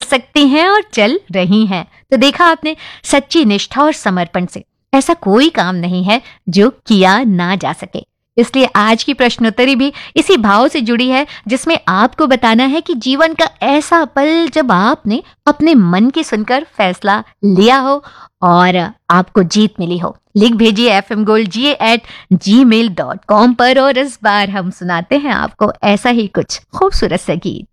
सकती हैं और चल रही हैं। तो देखा आपने, सच्ची निष्ठा और समर्पण से ऐसा कोई काम नहीं है जो किया ना जा सके। इसलिए आज की प्रश्नोत्तरी भी इसी भाव से जुड़ी है, जिसमें आपको बताना है कि जीवन का ऐसा पल जब आपने अपने मन की सुनकर फैसला लिया हो और आपको जीत मिली हो। लिख भेजिए fmgoldga@gmail.com पर और इस बार हम सुनाते हैं आपको ऐसा ही कुछ खूबसूरत सा गीत।